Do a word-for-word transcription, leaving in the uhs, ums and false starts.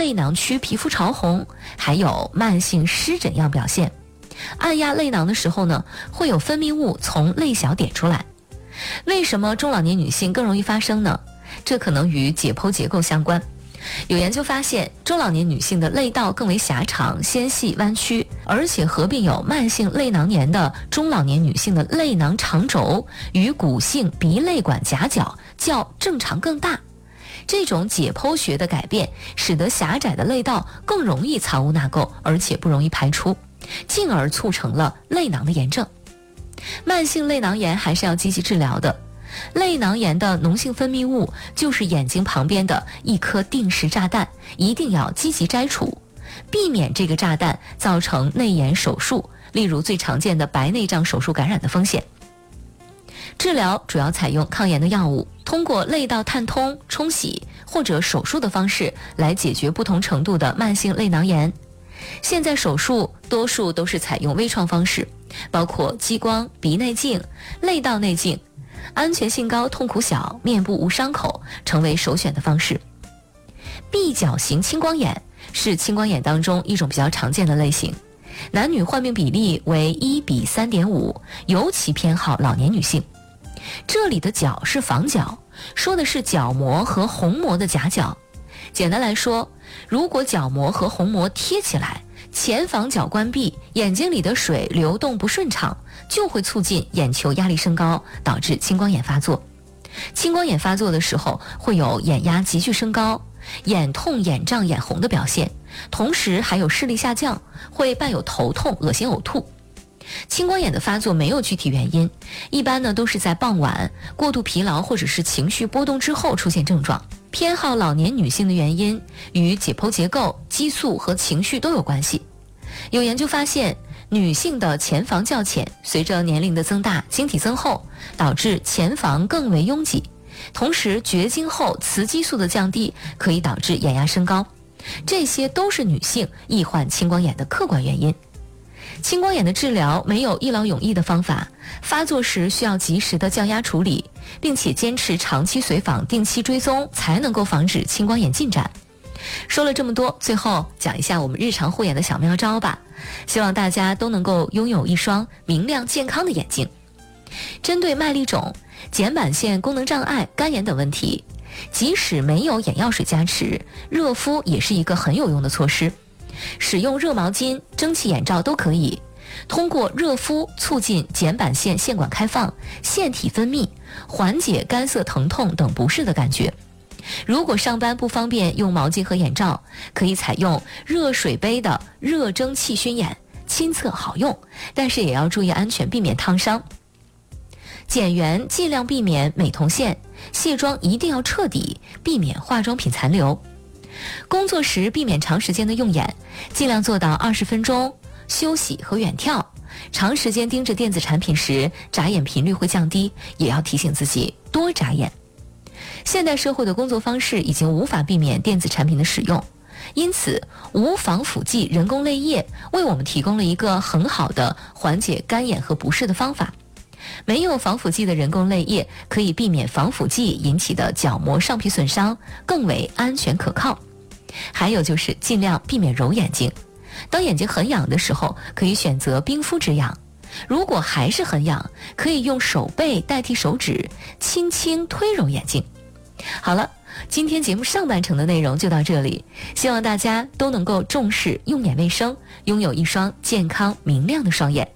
泪囊区皮肤潮红，还有慢性湿疹样表现。按压泪囊的时候呢，会有分泌物从泪小点出来。为什么中老年女性更容易发生呢？这可能与解剖结构相关。有研究发现，中老年女性的泪道更为狭长、纤细、弯曲，而且合并有慢性泪囊炎的中老年女性的泪囊长轴与骨性鼻泪管夹角较正常更大。这种解剖学的改变，使得狭窄的泪道更容易藏污纳垢，而且不容易排出，进而促成了泪囊的炎症。慢性泪囊炎还是要积极治疗的。泪囊炎的脓性分泌物就是眼睛旁边的一颗定时炸弹，一定要积极摘除，避免这个炸弹造成内炎手术，例如最常见的白内障手术感染的风险。治疗主要采用抗炎的药物，通过泪道探通、冲洗或者手术的方式来解决不同程度的慢性泪囊炎。现在手术多数都是采用微创方式，包括激光、鼻内镜、泪道内镜，安全性高，痛苦小，面部无伤口，成为首选的方式。闭角型青光眼是青光眼当中一种比较常见的类型，男女患病比例为一比三点五，尤其偏好老年女性。这里的角是房角，说的是角膜和虹膜的夹角。简单来说，如果角膜和虹膜贴起来，前房角关闭，眼睛里的水流动不顺畅，就会促进眼球压力升高，导致青光眼发作。青光眼发作的时候，会有眼压急剧升高、眼痛、眼胀、眼红的表现，同时还有视力下降，会伴有头痛、恶心、呕吐。青光眼的发作没有具体原因，一般呢都是在傍晚、过度疲劳或者是情绪波动之后出现症状。偏好老年女性的原因与解剖结构、激素和情绪都有关系。有研究发现，女性的前房较浅，随着年龄的增大，晶体增厚，导致前房更为拥挤。同时，绝经后雌激素的降低可以导致眼压升高，这些都是女性易患青光眼的客观原因。青光眼的治疗没有一劳永逸的方法，发作时需要及时的降压处理，并且坚持长期随访、定期追踪，才能够防止青光眼进展。说了这么多，最后讲一下我们日常护眼的小妙招吧，希望大家都能够拥有一双明亮健康的眼睛。针对麦粒肿、睑板腺功能障碍、干眼等问题，即使没有眼药水加持，热敷也是一个很有用的措施。使用热毛巾、蒸汽眼罩都可以，通过热敷促进睑板腺腺管开放、腺体分泌，缓解干涩疼痛等不适的感觉。如果上班不方便用毛巾和眼罩，可以采用热水杯的热蒸汽熏眼，亲测好用，但是也要注意安全，避免烫伤。睑缘尽量避免美瞳线，卸妆一定要彻底，避免化妆品残留。工作时避免长时间的用眼，尽量做到二十分钟休息和远眺。长时间盯着电子产品时，眨眼频率会降低，也要提醒自己多眨眼。现代社会的工作方式已经无法避免电子产品的使用，因此无防腐剂人工泪液为我们提供了一个很好的缓解干眼和不适的方法。没有防腐剂的人工泪液可以避免防腐剂引起的角膜上皮损伤，更为安全可靠。还有就是尽量避免揉眼睛，当眼睛很痒的时候，可以选择冰敷止痒。如果还是很痒，可以用手背代替手指，轻轻推揉眼睛。好了，今天节目上半程的内容就到这里，希望大家都能够重视用眼卫生，拥有一双健康明亮的双眼。